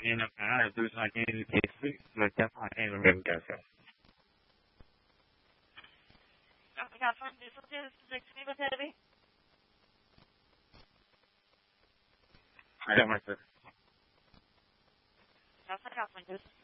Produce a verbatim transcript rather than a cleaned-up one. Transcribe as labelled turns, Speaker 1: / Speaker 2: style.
Speaker 1: in a car, do like any case, like that, I remember that.
Speaker 2: Catherine, this is the sixteen with Heavy.
Speaker 1: I don't know.
Speaker 2: That's Catherine, this